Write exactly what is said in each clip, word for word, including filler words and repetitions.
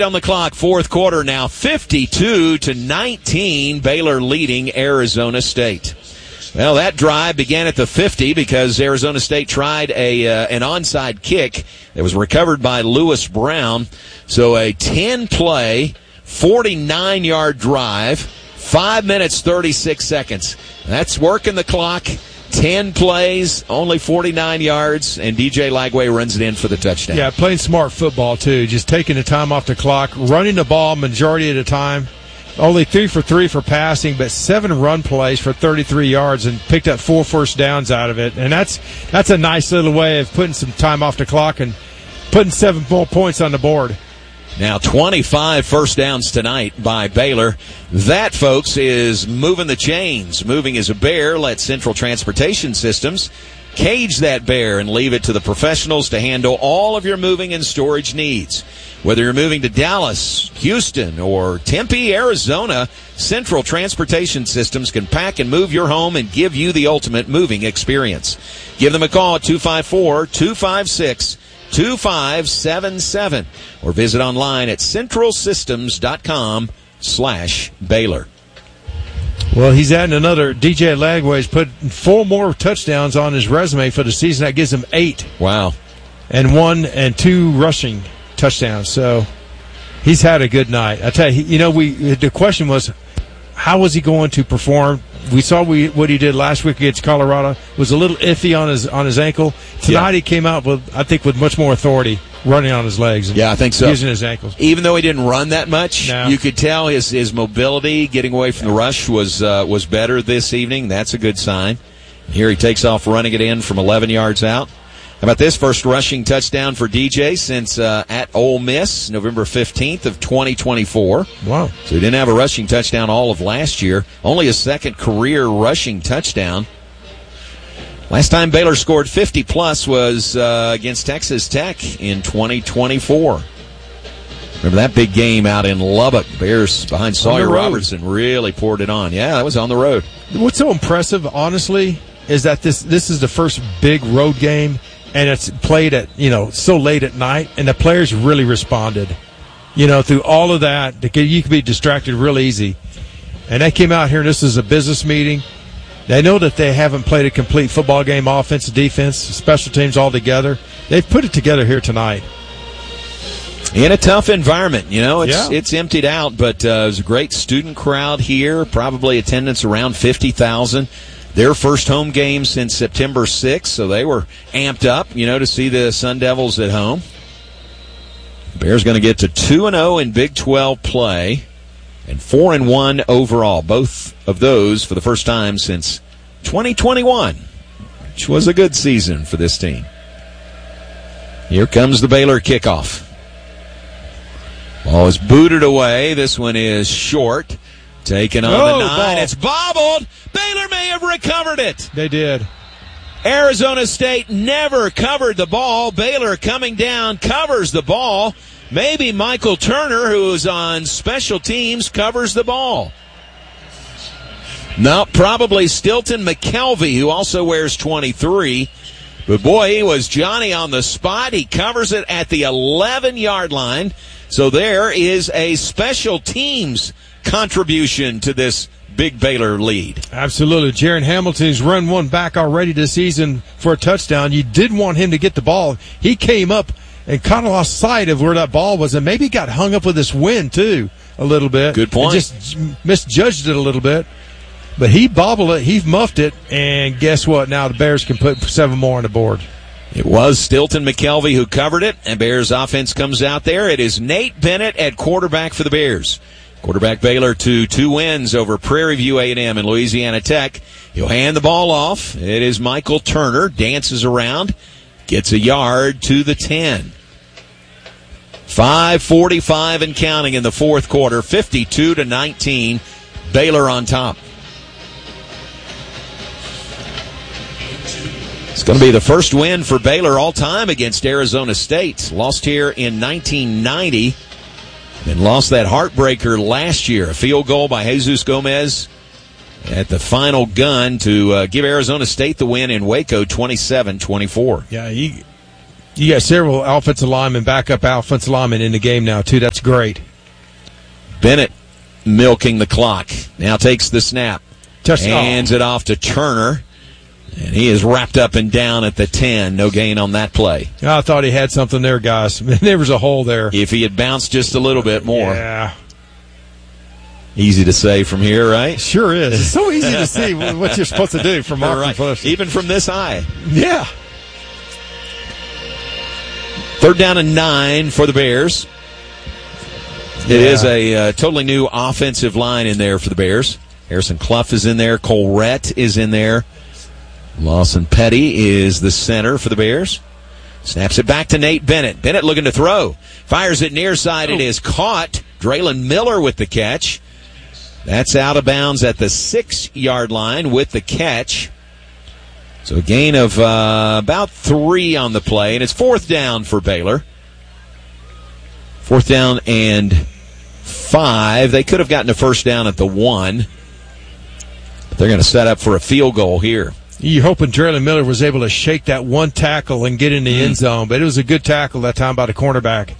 On the clock, fourth quarter now, fifty-two to nineteen, Baylor leading Arizona State. Well, that drive began at the fifty because Arizona State tried a uh, an onside kick that was recovered by Lewis Brown. So a ten-play, forty-nine-yard drive, five minutes, thirty-six seconds. That's working the clock. Ten plays, only forty-nine yards, and D J Lagway runs it in for the touchdown. Yeah, playing smart football, too. Just taking the time off the clock, running the ball majority of the time. Only three for three for passing, but seven run plays for thirty-three yards and picked up four first downs out of it. And that's that's a nice little way of putting some time off the clock and putting seven more points on the board. Now twenty-five first downs tonight by Baylor. That, folks, is moving the chains. Moving as a bear. Let Central Transportation Systems cage that bear and leave it to the professionals to handle all of your moving and storage needs. Whether you're moving to Dallas, Houston, or Tempe, Arizona, Central Transportation Systems can pack and move your home and give you the ultimate moving experience. Give them a call at two five four, two five six, two five seven seven or visit online at central systems dot com slash Baylor. Well, he's adding another. D J Lagway's put four more touchdowns on his resume for the season. That gives him eight. Wow. And one and two rushing touchdowns. So he's had a good night. I tell you, you know, we the question was, how was he going to perform? We saw we, what he did last week against Colorado. Was a little iffy on his on his ankle. Tonight yeah. he came out with, I think, with much more authority, running on his legs. And yeah, I think so. Using his ankles. Even though he didn't run that much, no. you could tell his his mobility, getting away from the rush, was uh, was better this evening. That's a good sign. Here he takes off running it in from eleven yards out. How about this first rushing touchdown for D J since uh, at Ole Miss, November fifteenth of twenty twenty-four. Wow. So he didn't have a rushing touchdown all of last year. Only his second career rushing touchdown. Last time Baylor scored fifty plus was uh, against Texas Tech in twenty twenty-four. Remember that big game out in Lubbock? Bears behind Sawyer Robertson really poured it on. Yeah, that was on the road. What's so impressive, honestly, is that this this is the first big road game. And it's played at, you know, so late at night, and the players really responded. You know, through all of that, you could be distracted real easy. And they came out here, and this is a business meeting. They know that they haven't played a complete football game, offense, defense, special teams all together. They've put it together here tonight. In a tough environment, you know, it's yeah. it's emptied out, but uh, it was a great student crowd here, probably attendance around fifty thousand. Their first home game since September sixth, so they were amped up, you know, to see the Sun Devils at home. Bears going to get to two and oh in Big twelve play and four and one overall. Both of those for the first time since twenty twenty-one, which was a good season for this team. Here comes the Baylor kickoff. Ball is booted away. This one is short. Taken on oh, the nine. Ball. It's bobbled. Baylor may have recovered it. They did. Arizona State never covered the ball. Baylor coming down, covers the ball. Maybe Michael Turner, who's on special teams, covers the ball. No, probably Stilton McKelvey, who also wears twenty-three. But boy, he was Johnny on the spot. He covers it at the eleven-yard line. So there is a special teams contribution to this big Baylor lead. Absolutely. Jaron Hamilton's run one back already this season for a touchdown. You did want him to get the ball. He came up and kind of lost sight of where that ball was, and maybe got hung up with this wind, too, a little bit. Good point. And just misjudged it a little bit. But he bobbled it, he muffed it, and guess what? Now the Bears can put seven more on the board. It was Stilton McKelvey who covered it, and Bears offense comes out there. It is Nate Bennett at quarterback for the Bears. Quarterback Baylor to two wins over Prairie View A and M and Louisiana Tech. He'll hand the ball off. It is Michael Turner, dances around, gets a yard to the ten. five forty-five and counting in the fourth quarter, fifty-two to nineteen. Baylor on top. It's going to be the first win for Baylor all time against Arizona State. Lost here in nineteen ninety. And lost that heartbreaker last year. A field goal by Jesus Gomez at the final gun to uh, give Arizona State the win in Waco, twenty-seven twenty-four. Yeah, he You got several offensive linemen, backup offensive linemen in the game now, too. That's great. Bennett milking the clock. Now takes the snap. Touchdown. Hands it off to Turner. And he is wrapped up and down at the ten. No gain on that play. I thought he had something there, guys. There was a hole there. If he had bounced just a little bit more. Yeah. Easy to say from here, right? Sure is. It's so easy to see what you're supposed to do from right. Even from this high. Yeah. Third down and nine for the Bears. It yeah. is a uh, totally new offensive line in there for the Bears. Harrison Clough is in there. Cole Rett is in there. Lawson Petty is the center for the Bears. Snaps it back to Nate Bennett. Bennett looking to throw. Fires it near side. Oh. It is caught. Draylon Miller with the catch. That's out of bounds at the six-yard line with the catch. So a gain of uh, about three on the play, and it's fourth down for Baylor. Fourth down and five. They could have gotten a first down at the one. But they're going to set up for a field goal here. You're hoping Draylon Miller was able to shake that one tackle and get in the mm. end zone, but it was a good tackle that time by the cornerback.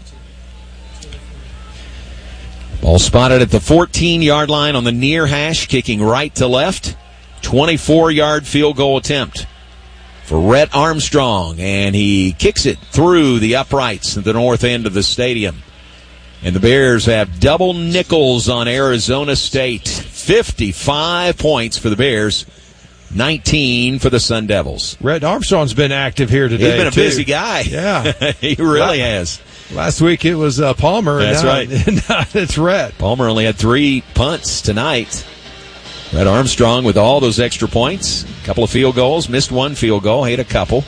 Ball spotted at the fourteen-yard line on the near hash, kicking right to left. twenty-four-yard field goal attempt for Rhett Armstrong, and he kicks it through the uprights at the north end of the stadium. And the Bears have double nickels on Arizona State. fifty-five points for the Bears, nineteen for the Sun Devils. Rhett Armstrong's been active here today. He's been a too. busy guy. Yeah. He really has. Last week it was uh, Palmer. That's and now, right. Now it's Rhett. Palmer only had three punts tonight. Rhett Armstrong with all those extra points. A couple of field goals. Missed one field goal. Hit a couple.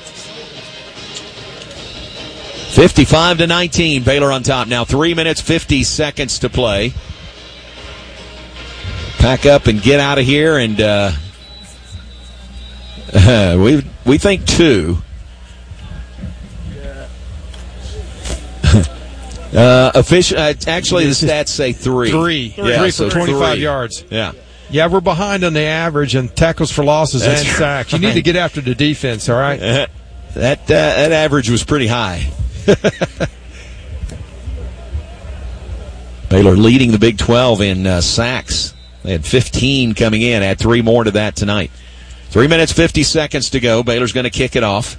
fifty-five to nineteen. Baylor on top. Now three minutes, fifty seconds to play. Pack up and get out of here. And uh, uh, we we think two. Uh, official, uh, actually, the stats say three. Three. Yeah, three so for twenty-five three. yards. Yeah. Yeah, we're behind on the average and tackles for losses That's and sacks. You right. need to get after the defense, all right? Uh, that uh, that average was pretty high. Baylor leading the Big twelve in uh, sacks. They had fifteen coming in. Add three more to that tonight. Three minutes, fifty seconds to go. Baylor's going to kick it off.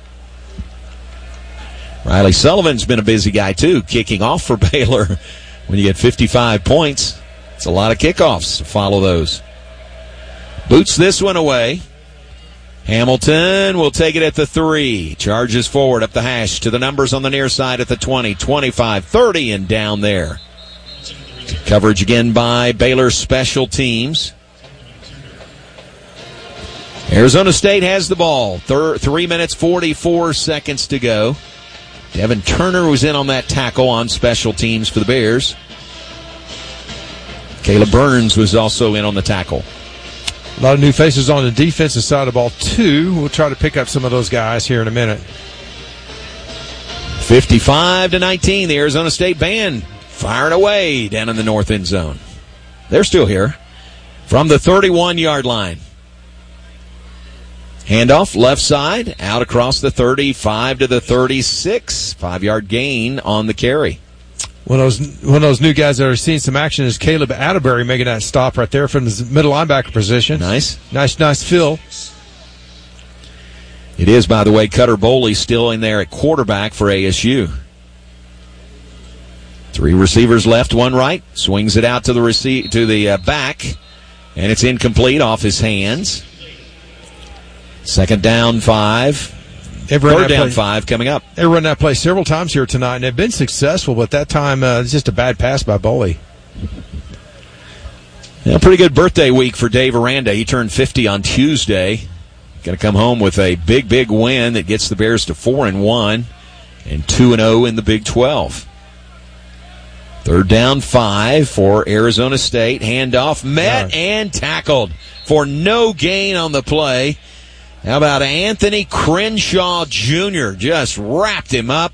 Riley Sullivan's been a busy guy, too, kicking off for Baylor. When you get fifty-five points, it's a lot of kickoffs to follow those. Boots this one away. Hamilton will take it at the three. Charges forward up the hash to the numbers on the near side at the twenty, twenty-five, thirty, and down there. Coverage again by Baylor special teams. Arizona State has the ball. Thir- three minutes, forty-four seconds to go. Devin Turner was in on that tackle on special teams for the Bears. Caleb Burns was also in on the tackle. A lot of new faces on the defensive side of the ball, too. We'll try to pick up some of those guys here in a minute. fifty-five to nineteen, the Arizona State band firing away down in the north end zone. They're still here from the thirty-one-yard line. Handoff, left side, out across the thirty-five to the thirty-six. Five-yard gain on the carry. One of those one of those new guys that are seeing some action is Caleb Atterbury making that stop right there from his middle linebacker position. Nice. Nice, nice fill. It is, by the way, Cutter Boley still in there at quarterback for A S U. Three receivers left, one right. Swings it out to the rece- to the uh, back, and it's incomplete off his hands. Second down, five. Third down, five coming up. They run that play several times here tonight, and they've been successful, but that time uh, it's just a bad pass by Boley. Yeah, pretty good birthday week for Dave Aranda. He turned fifty on Tuesday. Going to come home with a big, big win that gets the Bears to four and one and two and zero in the Big twelve. Third down, five for Arizona State. Handoff met yeah. and tackled for no gain on the play. How about Anthony Crenshaw Junior Just wrapped him up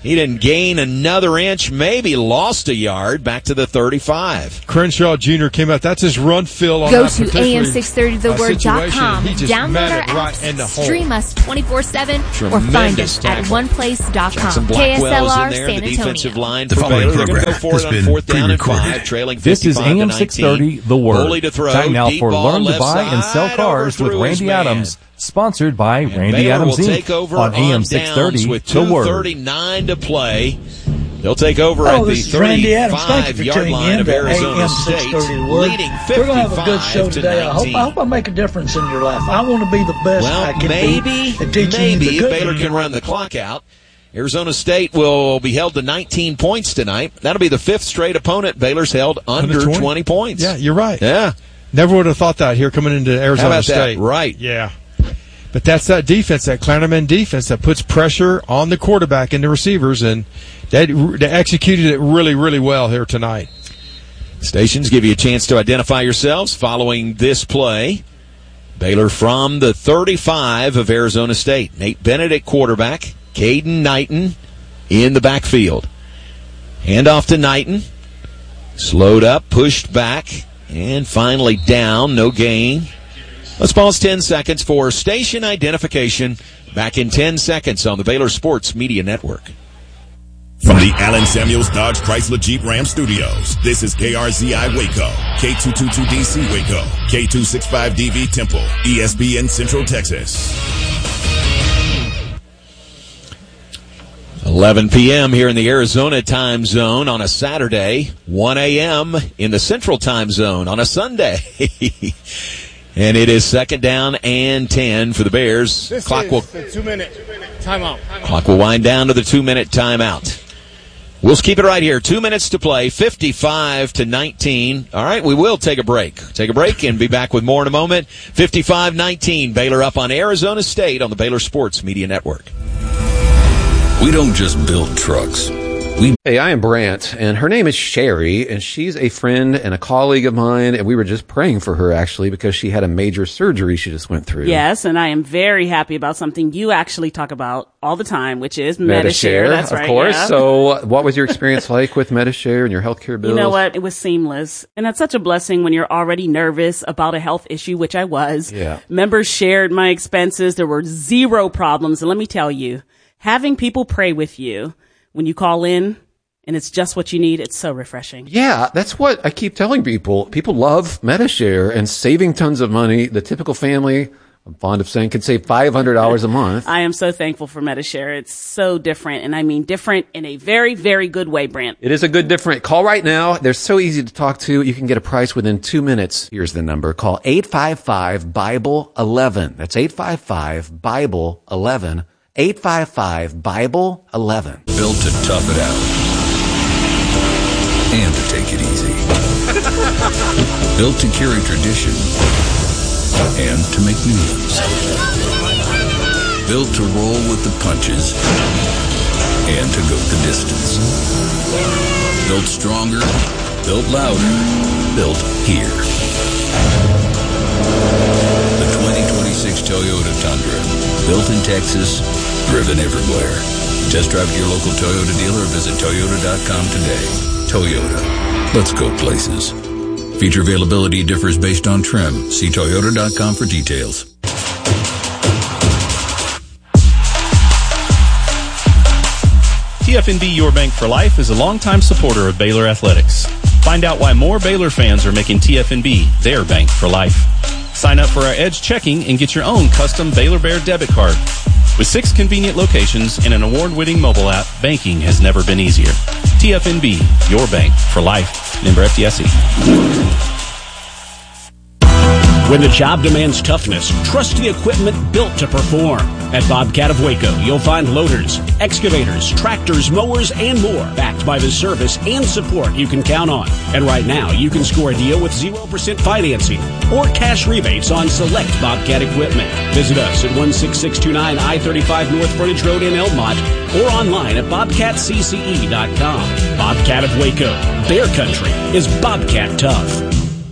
He didn't gain another inch, maybe lost a yard, back to the thirty-five. Crenshaw Junior came out. That's his run fill on Go that to A M six thirty the word dot com. Download our right apps, stream us twenty-four seven, or find Tremendous us tackle. at one place dot Jackson com. K S L Blackwell's R in there, San the defensive Antonio. line The for following Baylor. They're going to program go for has it on been fourth down and pre-recorded. five, trailing This is fifty-five A to M nineteen. six thirty, The Word. Bully to throw, Time now deep for ball, Learn to left Buy and Sell side, Cars with overthrew his Randy man. Adams, sponsored by And Randy Baylor Adams will Incorporated take over on A M on six downs thirty, with The two Word. thirty-nine to play. They'll take over Hello, at the this is Randy Adams. Thank you for thirty-five-yard tuning line in of to Arizona A M State, six thirty The Word. leading We're going to have a good fifty-five show to today. I hope, nineteen. I hope I make a difference in your life. I want to be the best I Well, can maybe, be at teaching maybe you the if good Baylor things. can run the clock out. Arizona State will be held to nineteen points tonight. That'll be the fifth straight opponent Baylor's held under, Under twenty? twenty points. Yeah, you're right. Yeah. Never would have thought that here coming into Arizona How about State. that? Right. Yeah. But that's that defense, that Clannerman defense that puts pressure on the quarterback and the receivers, and they, they executed it really, really well here tonight. Stations give you a chance to identify yourselves following this play. Baylor from the thirty-five of Arizona State. Nate Bennett at quarterback. Caden Knighton in the backfield. Handoff to Knighton. Slowed up, pushed back, and finally down. No gain. Let's pause ten seconds for station identification. Back in ten seconds on the Baylor Sports Media Network. From the Allen Samuels Dodge Chrysler Jeep Ram Studios, this is K R Z I Waco, K two twenty-two D C Waco, K two sixty-five D V Temple, E S P N Central Texas. eleven p.m. here in the Arizona time zone on a Saturday, one a.m. in the Central time zone on a Sunday. And it is second down and ten for the Bears. This Clock is will the two-minute timeout. Clock will wind down to the two-minute timeout. We'll keep it right here. Two minutes to play, fifty-five to nineteen. All right, we will take a break. Take a break and be back with more in a moment. fifty-five nineteen, Baylor up on Arizona State on the Baylor Sports Media Network. We don't just build trucks. We Hey, I am Brant, and her name is Sherry, and she's a friend and a colleague of mine, and we were just praying for her, actually, because she had a major surgery she just went through. Yes, and I am very happy about something you actually talk about all the time, which is Metashare. Metashare. That's of right. course. Yeah. So what was your experience like with Metashare and your healthcare bills? You know what? It was seamless. And that's such a blessing when you're already nervous about a health issue, which I was. Yeah. Members shared my expenses. There were zero problems. And let me tell you, having people pray with you when you call in and it's just what you need, it's so refreshing. Yeah, that's what I keep telling people. People love Metashare and saving tons of money. The typical family, I'm fond of saying, can save five hundred dollars a month. I am so thankful for Metashare. It's so different. And I mean different in a very, very good way, Brant. It is a good different. Call right now. They're so easy to talk to. You can get a price within two minutes. Here's the number. Call eight five five, Bible eleven. That's eight five five, Bible eleven. eight five five, Bible eleven. built to tough it out and to take it easy. Built to carry tradition and to make new ones. Built to roll with the punches and to go the distance. Built stronger, built louder, built here. The twenty twenty-six Toyota Tundra. Built in Texas, driven everywhere. Test drive at your local Toyota dealer or visit Toyota dot com today. Toyota. Let's go places. Feature availability differs based on trim. See Toyota dot com for details. T F N B Your Bank for Life is a longtime supporter of Baylor Athletics. Find out why more Baylor fans are making T F N B their bank for life. Sign up for our Edge checking and get your own custom Baylor Bear debit card. With six convenient locations and an award-winning mobile app, banking has never been easier. T F N B, your bank for life. Member F D I C. When the job demands toughness, trust the equipment built to perform. At Bobcat of Waco, you'll find loaders, excavators, tractors, mowers, and more, backed by the service and support you can count on. And right now, you can score a deal with zero percent financing or cash rebates on select Bobcat equipment. Visit us at one six six two nine I thirty-five North Frontage Road in Elmont or online at bobcat c c e dot com. Bobcat of Waco, their country is Bobcat tough.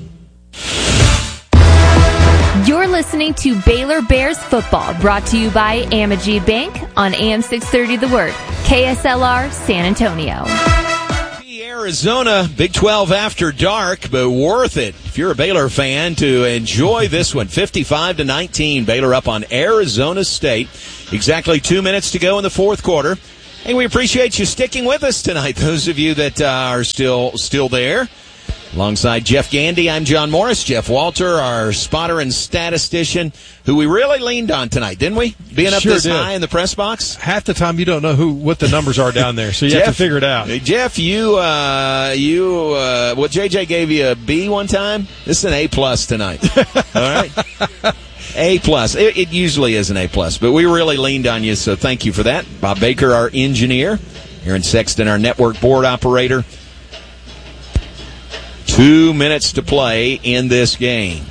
You're listening to Baylor Bears football, brought to you by Amegy Bank on A M six thirty The Word. K S L R San Antonio. Arizona, Big twelve after dark, but worth it if you're a Baylor fan to enjoy this one. fifty-five to nineteen, Baylor up on Arizona State. Exactly two minutes to go in the fourth quarter. And we appreciate you sticking with us tonight, those of you that uh, are still still there. Alongside Jeff Gandy, I'm John Morris. Jeff Walter, our spotter and statistician, who we really leaned on tonight, didn't we? Being up sure this did. high in the press box. Half the time you don't know who what the numbers are down there, so you Jeff, have to figure it out. Jeff, you, uh, you, uh, what J J gave you a B one time? This is an A plus tonight. All right, A plus. It, it usually is an A plus, but we really leaned on you, so thank you for that. Bob Baker, our engineer, Aaron Sexton, our network board operator. Two minutes to play in this game.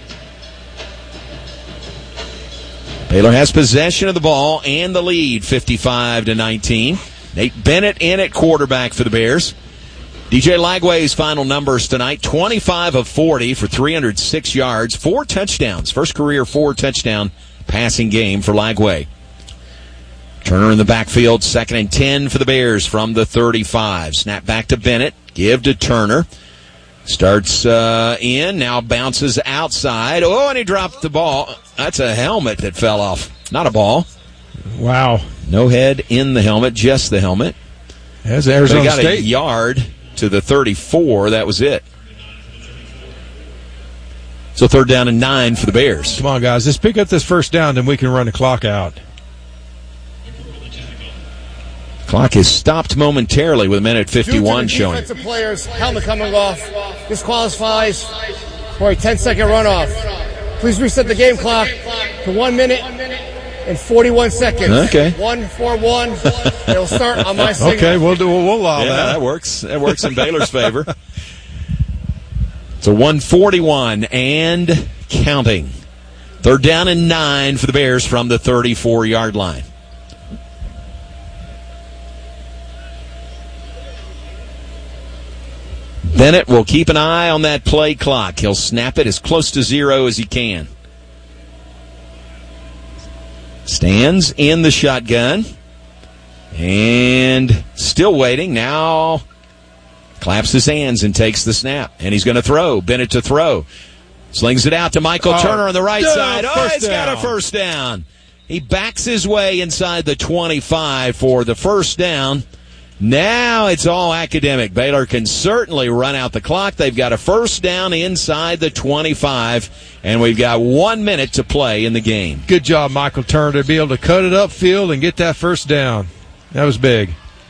Baylor has possession of the ball and the lead, fifty-five to nineteen. Nate Bennett in at quarterback for the Bears. D J Lagway's final numbers tonight, twenty-five of forty for three hundred six yards, four touchdowns. First career four touchdown passing game for Lagway. Turner in the backfield, second and ten for the Bears from the thirty-five. Snap back to Bennett, give to Turner. Starts uh, in, now bounces outside. Oh, and he dropped the ball. That's a helmet that fell off. Not a ball. Wow. No head in the helmet, just the helmet. That's Arizona they got State. a yard to the thirty-four. That was it. So third down and nine for the Bears. Come on, guys. Let's pick up this first down, then we can run the clock out. Clock is stopped momentarily with a minute fifty-one showing. Defensive players, helmet coming off. This qualifies for a ten-second runoff. Please reset the game clock to one minute and forty-one seconds. Okay. One, four, one. It'll start on my signal. Okay, we'll do. We'll allow yeah, that. that works. That works in Baylor's favor. So one forty-one and counting. Third down and nine for the Bears from the thirty-four-yard line. Bennett will keep an eye on that play clock. He'll snap it as close to zero as he can. Stands in the shotgun. And still waiting. Now claps his hands and takes the snap. And he's going to throw. Bennett to throw. Slings it out to Michael oh, Turner on the right no, side. Oh, he's down. got a first down. He backs his way inside the twenty-five for the first down. Now it's all academic. Baylor can certainly run out the clock. They've got a first down inside the twenty-five, and we've got one minute to play in the game. Good job, Michael Turner, to be able to cut it upfield and get that first down. That was big.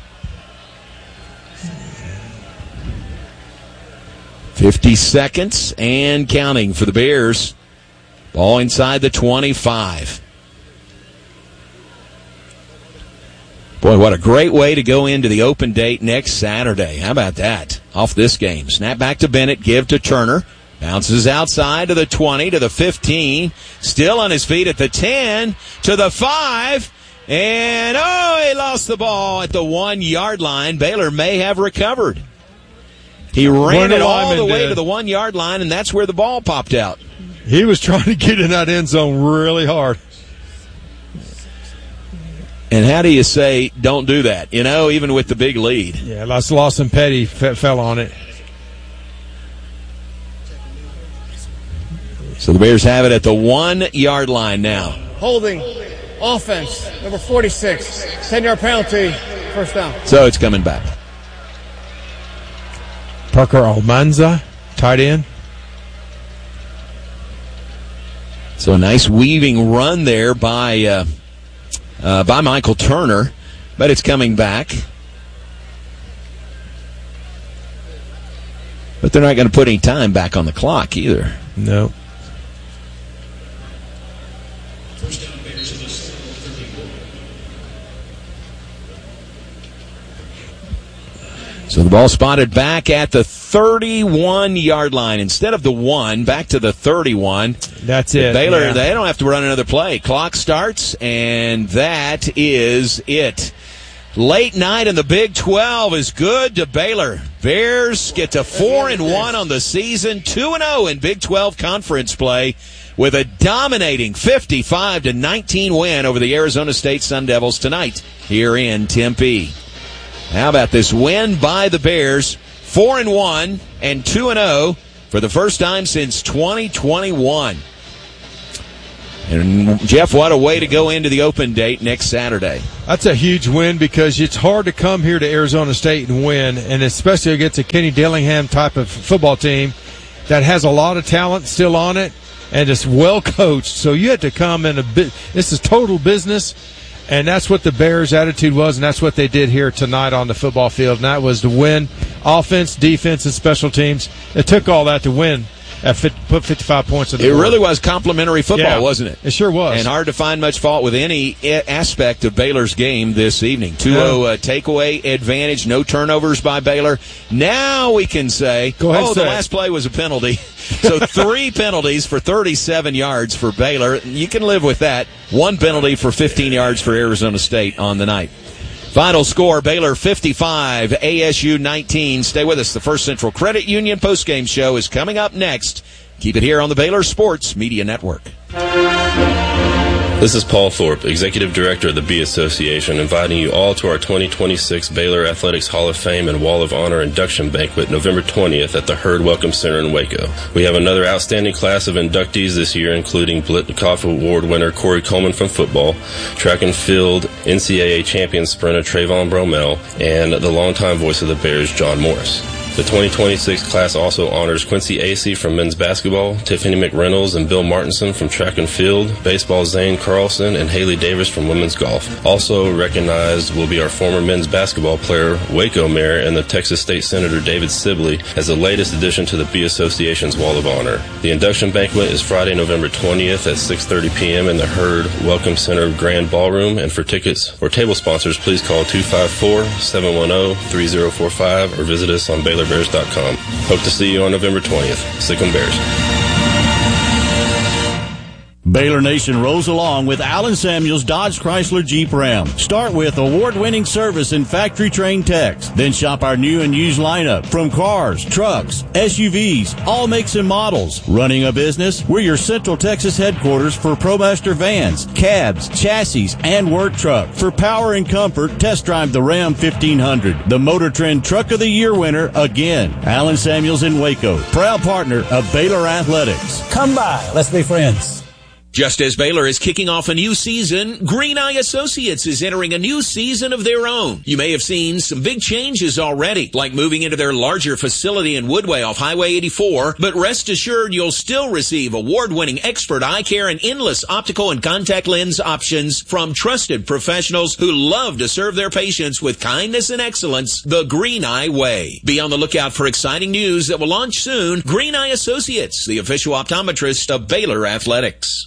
fifty seconds and counting for the Bears. Ball inside the twenty-five. Boy, what a great way to go into the open date next Saturday. How about that? Off this game. Snap back to Bennett, give to Turner. Bounces outside to the twenty, to the fifteen. Still on his feet at the ten, to the five. And, oh, he lost the ball at the one-yard line. Baylor may have recovered. He ran it all the way did. to the one-yard line, and that's where the ball popped out. He was trying to get in that end zone really hard. And how do you say don't do that, you know, even with the big lead? Yeah, Lawson Petty f- fell on it. So the Bears have it at the one-yard line now. Holding, offense, number forty-six, ten-yard penalty, first down. So it's coming back. Parker Almanza, tight end. So a nice weaving run there by uh, uh, by Michael Turner, but it's coming back. But they're not going to put any time back on the clock either. No. So the ball spotted back at the thirty-one-yard line. Instead of the one, back to the thirty-one. That's it. Baylor, yeah. They don't have to run another play. Clock starts, and that is it. Late night in the Big twelve is good to Baylor. Bears get to four and one on the season, two and zero in Big twelve conference play, with a dominating fifty-five to nineteen win over the Arizona State Sun Devils tonight here in Tempe. How about this win by the Bears? Four and one and two and zero for the first time since twenty twenty-one. And Jeff, what a way to go into the open date next Saturday. That's a huge win because it's hard to come here to Arizona State and win, and especially against a Kenny Dillingham type of football team that has a lot of talent still on it and is well coached. So you had to come in a bit. This is total business, and that's what the Bears' attitude was, and that's what they did here tonight on the football field, and that was to win offense, defense, and special teams. It took all that to win. At fit, put fifty-five points in the It board. really was complimentary football, yeah, wasn't it? It sure was. And hard to find much fault with any aspect of Baylor's game this evening. two oh Yeah. uh, takeaway advantage, no turnovers by Baylor. Now we can say, Go ahead oh, and the say last it. play was a penalty. So three penalties for thirty-seven yards for Baylor. You can live with that. One penalty for fifteen yards for Arizona State on the night. Final score, Baylor fifty-five, A S U nineteen. Stay with us. The First Central Credit Union postgame show is coming up next. Keep it here on the Baylor Sports Media Network. This is Paul Thorpe, Executive Director of the Bee Association, inviting you all to our twenty twenty-six Baylor Athletics Hall of Fame and Wall of Honor induction banquet November twentieth at the Hurd Welcome Center in Waco. We have another outstanding class of inductees this year, including Blitnikoff Award winner Corey Coleman from football, track and field N C double A champion sprinter Trayvon Bromell, and the longtime voice of the Bears, John Morris. The twenty twenty-six class also honors Quincy Acey from men's basketball, Tiffany McReynolds and Bill Martinson from track and field, baseball Zane Carlson, and Haley Davis from women's golf. Also recognized will be our former men's basketball player, Waco Mayor, and the Texas State Senator David Sibley as the latest addition to the Bee Association's Wall of Honor. The induction banquet is Friday, November twentieth at six thirty p.m. in the Hurd Welcome Center Grand Ballroom, and for tickets or table sponsors, please call two five four, seven one zero, three zero four five or visit us on Baylor Bears dot com. Hope to see you on November twentieth. Sic 'em Bears. Baylor Nation rolls along with Allen Samuels Dodge Chrysler Jeep Ram. Start with award-winning service and factory-trained techs. Then shop our new and used lineup from cars, trucks, S U Vs, all makes and models. Running a business? We're your Central Texas headquarters for ProMaster vans, cabs, chassis, and work truck. For power and comfort, test drive the Ram fifteen hundred, the Motor Trend Truck of the Year winner again. Allen Samuels in Waco, proud partner of Baylor Athletics. Come by. Let's be friends. Just as Baylor is kicking off a new season, Green Eye Associates is entering a new season of their own. You may have seen some big changes already, like moving into their larger facility in Woodway off Highway eighty-four, but rest assured you'll still receive award-winning expert eye care and endless optical and contact lens options from trusted professionals who love to serve their patients with kindness and excellence the Green Eye way. Be on the lookout for exciting news that will launch soon. Green Eye Associates, the official optometrist of Baylor Athletics.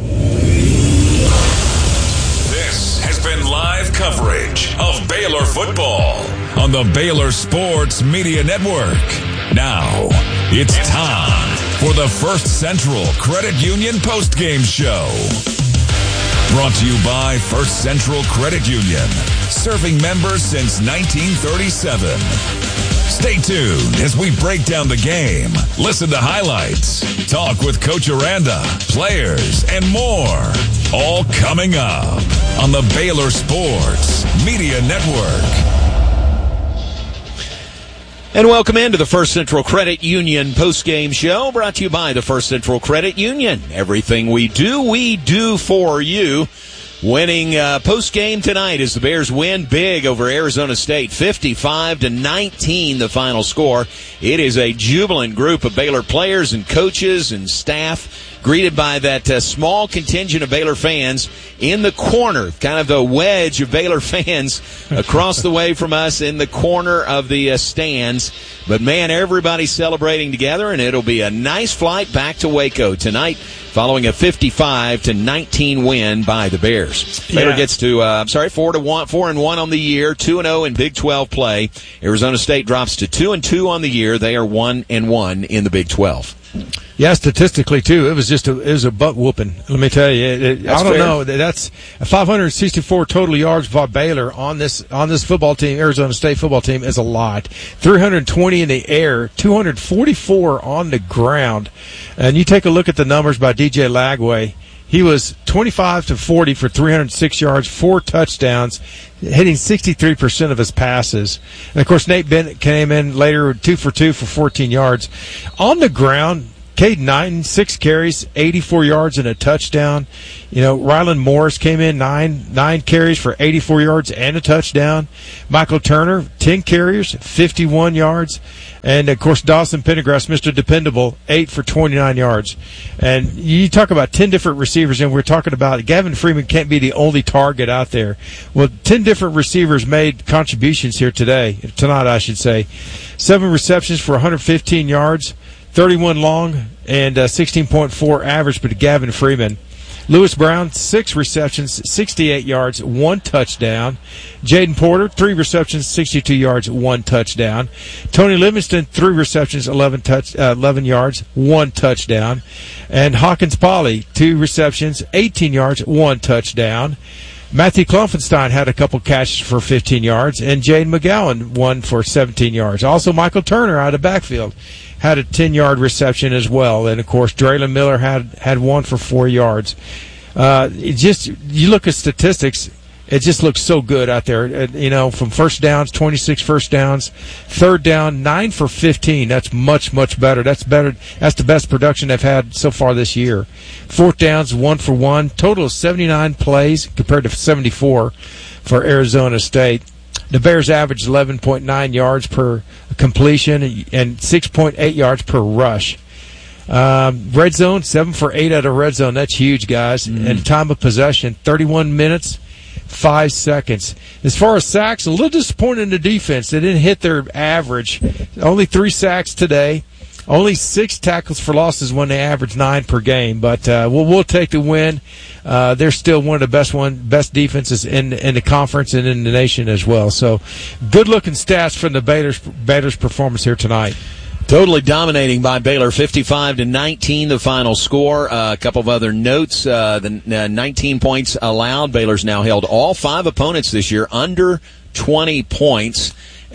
This has been live coverage of Baylor football on the Baylor Sports Media Network. Now, it's time for the First Central Credit Union postgame show. Brought to you by First Central Credit Union, serving members since nineteen thirty-seven. Stay tuned as we break down the game, listen to highlights, talk with Coach Aranda, players, and more. All coming up on the Baylor Sports Media Network. And welcome into the First Central Credit Union postgame show, brought to you by the First Central Credit Union. Everything we do, we do for you. Winning uh, post-game tonight as the Bears win big over Arizona State, fifty-five to nineteen the final score. It is a jubilant group of Baylor players and coaches and staff, greeted by that uh, small contingent of Baylor fans in the corner, kind of the wedge of Baylor fans across the way from us in the corner of the uh, stands. But, man, everybody's celebrating together, and it'll be a nice flight back to Waco tonight following a fifty-five to nineteen win by the Bears. Baylor Yeah. gets to, uh, I'm sorry, four to one, four and one on the year, two and zero in Big twelve play. Arizona State drops to two and two on the year. They are one and one in the Big twelve. Yeah, statistically too, it was just a it was a butt whooping. Let me tell you, it, it, I don't fair. know. That's five hundred sixty-four total yards by Baylor on this on this football team, Arizona State football team, is a lot. three hundred twenty in the air, two hundred forty-four on the ground, and you take a look at the numbers by D J Lagway. He was twenty-five to forty for three hundred six yards, four touchdowns, hitting sixty-three percent of his passes. And, of course, Nate Bennett came in later, two for two for fourteen yards. On the ground, Caden Knighton, six carries, eighty-four yards and a touchdown. You know, Ryland Morris came in, nine nine carries for eighty-four yards and a touchdown. Michael Turner, ten carries, fifty-one yards. And, of course, Dawson Pendergrass, Mister Dependable, eight for twenty-nine yards. And you talk about ten different receivers, and we're talking about Gavin Freeman can't be the only target out there. Well, ten different receivers made contributions here today, tonight I should say. Seven receptions for one hundred fifteen yards, thirty-one long, and uh, sixteen point four average, but Gavin Freeman. Lewis Brown, six receptions, sixty-eight yards, one touchdown. Jaden Porter, three receptions, sixty-two yards, one touchdown. Tony Livingston, three receptions, eleven touch, uh, eleven yards, one touchdown. And Hawkins Polly, two receptions, eighteen yards, one touchdown. Matthew Klopfenstein had a couple catches for fifteen yards, and Jaden McGowan, one for seventeen yards. Also, Michael Turner out of backfield had a ten-yard reception as well. And, of course, Draylon Miller had, had one for four yards. Uh, it just, you look at statistics, it just looks so good out there. Uh, you know, from first downs, twenty-six first downs. Third down, nine for fifteen. That's much, much better. That's better. That's the best production they've had so far this year. Fourth downs, one for one. Total of seventy-nine plays compared to seventy-four for Arizona State. The Bears averaged eleven point nine yards per completion and six point eight yards per rush. Um, red zone, seven for eight out of red zone. That's huge, guys. Mm. And time of possession, thirty-one minutes, five seconds. As far as sacks, a little disappointed in the defense. They didn't hit their average. Only three sacks today. Only six tackles for losses when they average nine per game. But uh, we'll, we'll take the win. Uh, they're still one of the best one best defenses in in the conference and in the nation as well. So, good-looking stats from the Baylor's, Baylor's performance here tonight. Totally dominating by Baylor, fifty-five to nineteen, the final score. Uh, a couple of other notes. Uh, the uh, nineteen points allowed. Baylor's now held all five opponents this year under twenty points.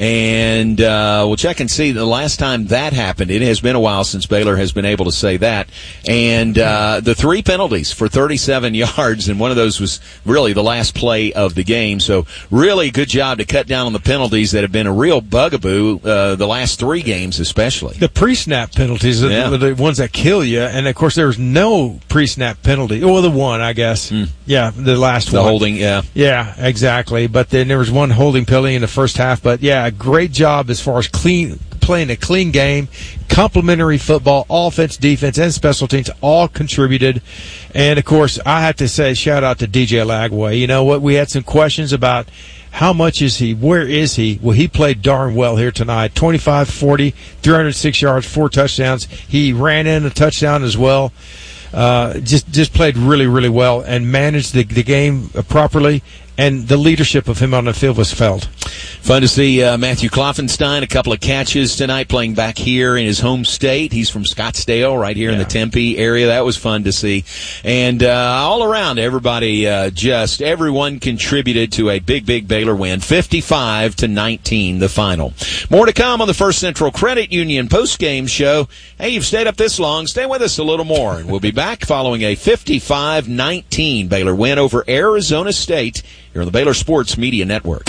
And uh, we'll check and see the last time that happened. It has been a while since Baylor has been able to say that. And uh, the three penalties for thirty-seven yards, and one of those was really the last play of the game. So really good job to cut down on the penalties that have been a real bugaboo uh, the last three games especially. The pre-snap penalties are yeah. the ones that kill you. And, of course, there was no pre-snap penalty. Well, the one, I guess. Mm. Yeah, the last the one. The holding, yeah. Yeah, exactly. But then there was one holding penalty in the first half. But, yeah, a great job as far as clean playing a clean game, complementary football, offense, defense, and special teams all contributed. And, of course, I have to say shout out to D J Lagway. You know what? We had some questions about how much is he, where is he? Well, he played darn well here tonight. twenty-five forty, three hundred six yards, four touchdowns. He ran in a touchdown as well. Uh, just just played really, really well and managed the, the game properly. And the leadership of him on the field was felt. Fun to see uh, Matthew Klopfenstein, a couple of catches tonight, playing back here in his home state. He's from Scottsdale, right here yeah. in the Tempe area. That was fun to see. And uh, all around, everybody, uh, just everyone contributed to a big, big Baylor win, fifty-five to nineteen, the final. More to come on the First Central Credit Union postgame show. Hey, you've stayed up this long. Stay with us a little more, and we'll be back following a fifty-five nineteen Baylor win over Arizona State here on the Baylor Sports Media Network.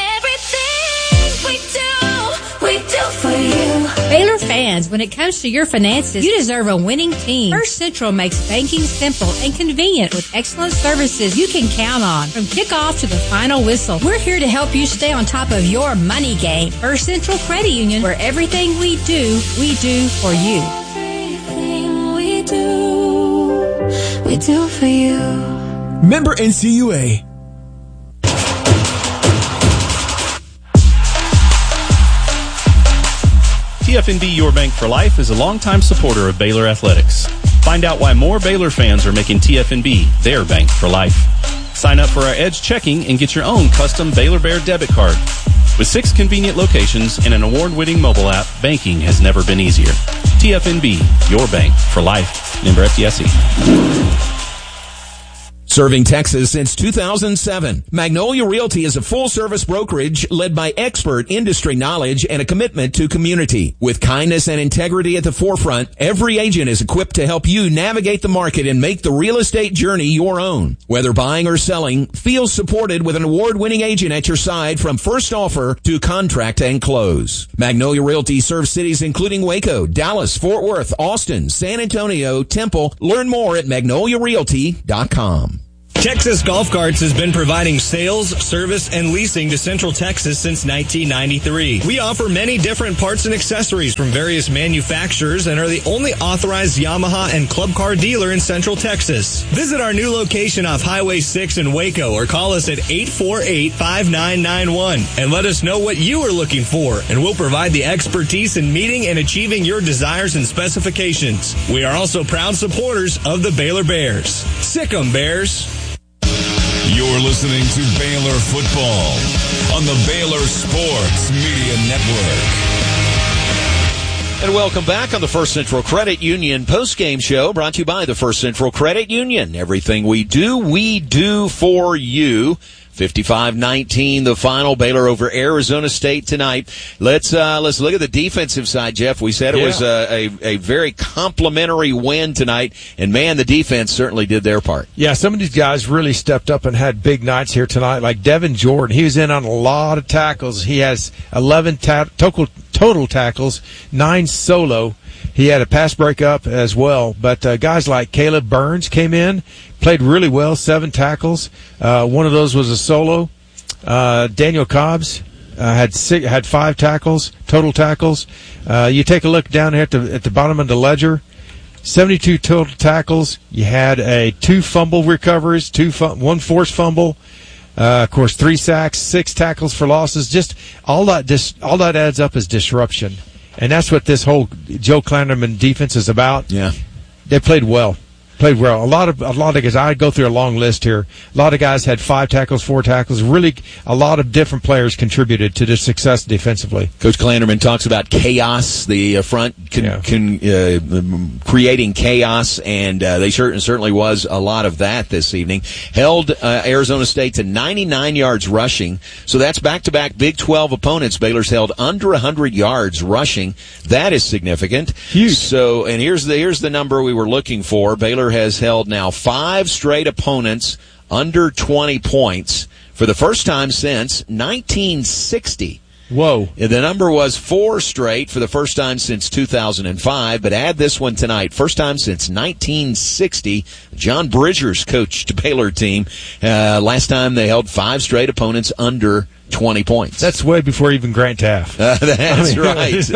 Everything we do, we do for you. Baylor fans, when it comes to your finances, you deserve a winning team. First Central makes banking simple and convenient with excellent services you can count on. From kickoff to the final whistle, we're here to help you stay on top of your money game. First Central Credit Union, where everything we do, we do for you. Everything we do, we do for you. Member N C U A. T F N B Your Bank for Life is a longtime supporter of Baylor Athletics. Find out why more Baylor fans are making T F N B their bank for life. Sign up for our Edge checking and get your own custom Baylor Bear debit card. With six convenient locations and an award-winning mobile app, banking has never been easier. T F N B, your bank for life. Member F D I C. Serving Texas since two thousand seven, Magnolia Realty is a full-service brokerage led by expert industry knowledge and a commitment to community. With kindness and integrity at the forefront, every agent is equipped to help you navigate the market and make the real estate journey your own. Whether buying or selling, feel supported with an award-winning agent at your side from first offer to contract and close. Magnolia Realty serves cities including Waco, Dallas, Fort Worth, Austin, San Antonio, Temple. Learn more at magnolia realty dot com. Texas Golf Carts has been providing sales, service, and leasing to Central Texas since nineteen ninety-three. We offer many different parts and accessories from various manufacturers and are the only authorized Yamaha and Club Car dealer in Central Texas. Visit our new location off Highway six in Waco or call us at eight four eight, five nine nine one and let us know what you are looking for, and we'll provide the expertise in meeting and achieving your desires and specifications. We are also proud supporters of the Baylor Bears. Sick 'em, Bears. You're listening to Baylor Football on the Baylor Sports Media Network. And welcome back on the First Central Credit Union postgame show, brought to you by the First Central Credit Union. Everything we do, we do for you. fifty-five nineteen, the final. Baylor over Arizona State tonight. Let's uh, let's look at the defensive side, Jeff. We said it Yeah. was a, a, a very complimentary win tonight, and man, the defense certainly did their part. Yeah, some of these guys really stepped up and had big nights here tonight. Like Devin Jordan, he was in on a lot of tackles. He has eleven ta- total total tackles, nine solo. He had a pass breakup as well. But uh, guys like Caleb Burns came in, played really well, seven tackles. Uh, one of those was a solo. Uh, Daniel Cobbs uh, had six, had five tackles, total tackles. Uh, you take a look down here at the at the bottom of the ledger. seventy-two total tackles. You had a two fumble recoveries, two fum- one forced fumble. Uh, of course, three sacks, six tackles for losses. Just all that. Dis- all that adds up as disruption. And that's what this whole Joe Klanderman defense is about. Yeah. They played well. Played well. A lot of a lot of guys. I go through a long list here. A lot of guys had five tackles, four tackles. Really, a lot of different players contributed to their success defensively. Coach Klanderman talks about chaos, the uh, front con, Yeah. con, uh, creating chaos, and uh, they certain, certainly was a lot of that this evening. Held uh, Arizona State to ninety-nine yards rushing, so that's back-to-back Big twelve opponents. Baylor's held under one hundred yards rushing. That is significant. Huge. So, and here's the here's the number we were looking for. Baylor has held now five straight opponents under twenty points for the first time since nineteen sixty. Whoa. The number was four straight for the first time since two thousand five, but add this one tonight. First time since nineteen sixty. John Bridgers coached the Baylor team. Uh, last time they held five straight opponents under twenty points. That's way before even Grant Taft. Uh, that's I mean,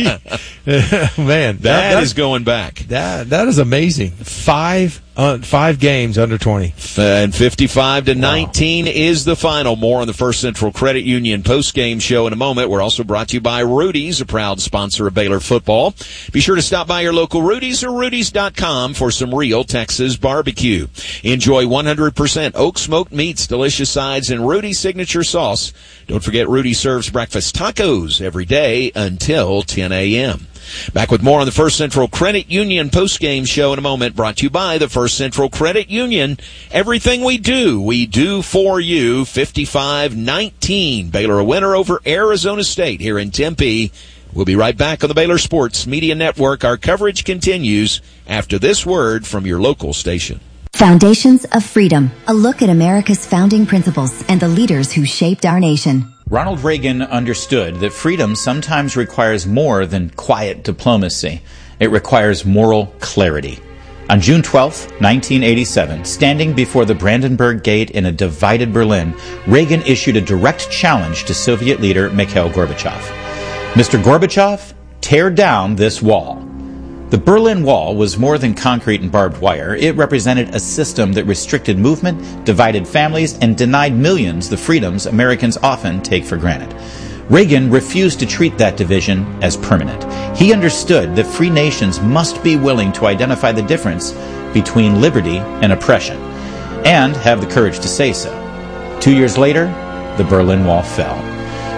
right. Man, that, that is going back. That that is amazing. Five uh, five games under twenty. And fifty-five to nineteen is the final. More on the First Central Credit Union post-game show in a moment. We're also brought to you by Rudy's, a proud sponsor of Baylor football. Be sure to stop by your local Rudy's or Rudy's dot com for some real Texas barbecue. Enjoy one hundred percent oak smoked meats, delicious sides, and Rudy's signature sauce. Don't forget, Rudy serves breakfast tacos every day until ten a.m. Back with more on the First Central Credit Union postgame show in a moment, brought to you by the First Central Credit Union. Everything we do, we do for you. fifty-five nineteen. Baylor a winner over Arizona State here in Tempe. We'll be right back on the Baylor Sports Media Network. Our coverage continues after this word from your local station. Foundations of Freedom, a look at America's founding principles and the leaders who shaped our nation. Ronald Reagan understood that freedom sometimes requires more than quiet diplomacy. It requires moral clarity. On June twelfth, nineteen eighty-seven, standing before the Brandenburg Gate in a divided Berlin, Reagan issued a direct challenge to Soviet leader Mikhail Gorbachev. Mister Gorbachev, tear down this wall. The Berlin Wall was more than concrete and barbed wire. It represented a system that restricted movement, divided families, and denied millions the freedoms Americans often take for granted. Reagan refused to treat that division as permanent. He understood that free nations must be willing to identify the difference between liberty and oppression, and have the courage to say so. Two years later, the Berlin Wall fell.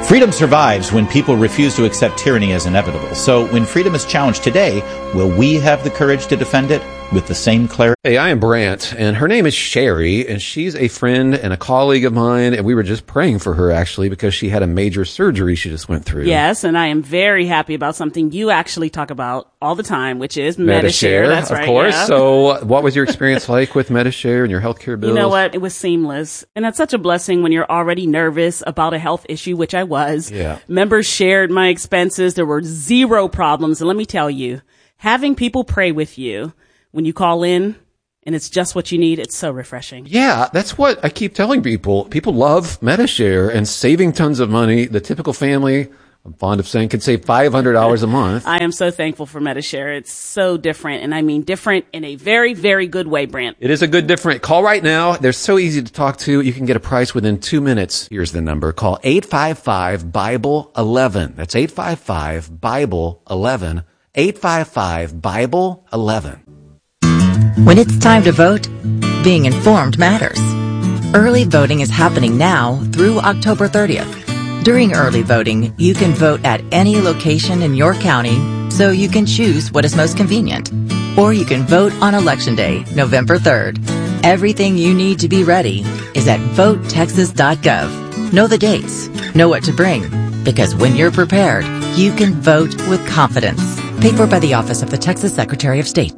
Freedom survives when people refuse to accept tyranny as inevitable. So when freedom is challenged today, will we have the courage to defend it with the same clarity? Hey, I am Brant, and her name is Sherry, and she's a friend and a colleague of mine, and we were just praying for her, actually, because she had a major surgery she just went through. Yes, and I am very happy about something you actually talk about all the time, which is Medi-Share. Medi-Share, That's of right, course. yeah. So what was your experience like with Medi-Share and your healthcare bills? You know what? It was seamless. And that's such a blessing when you're already nervous about a health issue, which I was. Yeah. Members shared my expenses. There were zero problems. And let me tell you, having people pray with you when you call in and it's just what you need, it's so refreshing. Yeah, that's what I keep telling people. People love Medi-Share and saving tons of money. The typical family, I'm fond of saying, could save five hundred dollars a month. I am so thankful for Medi-Share. It's so different. And I mean different in a very, very good way, Brant. It is a good different. Call right now. They're so easy to talk to. You can get a price within two minutes. Here's the number. Call eight five five, Bible eleven. That's eight five five, Bible eleven. eight five five, Bible eleven. When it's time to vote, being informed matters. Early voting is happening now through October thirtieth. During early voting, you can vote at any location in your county, so you can choose what is most convenient. Or you can vote on Election Day, November third. Everything you need to be ready is at vote texas dot gov. Know the dates, know what to bring, because when you're prepared, you can vote with confidence. Paid for by the Office of the Texas Secretary of State.